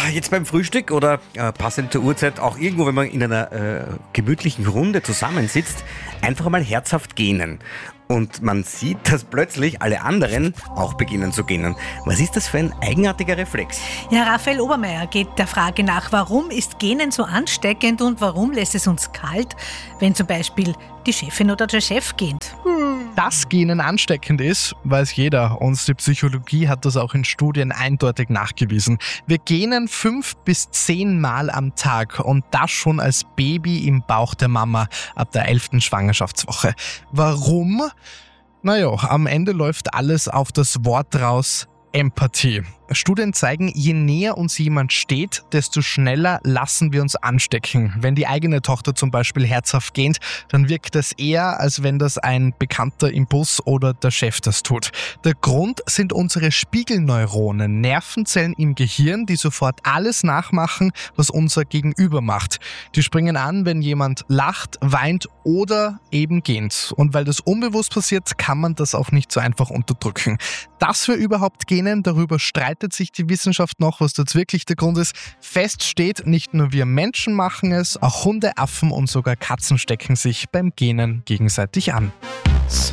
jetzt beim Frühstück oder passend zur Uhrzeit auch irgendwo, wenn man in einer gemütlichen Runde zusammensitzt, einfach mal herzhaft gähnen. Und man sieht, dass plötzlich alle anderen auch beginnen zu gähnen. Was ist das für ein eigenartiger Reflex? Ja, Raphael Obermeier geht der Frage nach, warum ist Gähnen so ansteckend und warum lässt es uns kalt, wenn zum Beispiel die Chefin oder der Chef gähnt? Dass Gähnen ansteckend ist, weiß jeder, und die Psychologie hat das auch in Studien eindeutig nachgewiesen. Wir gähnen 5 bis 10 Mal am Tag und das schon als Baby im Bauch der Mama ab der 11. Schwangerschaftswoche. Warum? Naja, am Ende läuft alles auf das Wort raus: Empathie. Studien zeigen, je näher uns jemand steht, desto schneller lassen wir uns anstecken. Wenn die eigene Tochter zum Beispiel herzhaft gähnt, dann wirkt das eher, als wenn das ein Bekannter im Bus oder der Chef das tut. Der Grund sind unsere Spiegelneuronen, Nervenzellen im Gehirn, die sofort alles nachmachen, was unser Gegenüber macht. Die springen an, wenn jemand lacht, weint oder eben gähnt. Und weil das unbewusst passiert, kann man das auch nicht so einfach unterdrücken. Dass wir überhaupt gähnen, darüber streitet sich die Wissenschaft noch, was das wirklich der Grund ist. Fest steht, nicht nur wir Menschen machen es, auch Hunde, Affen und sogar Katzen stecken sich beim Gähnen gegenseitig an.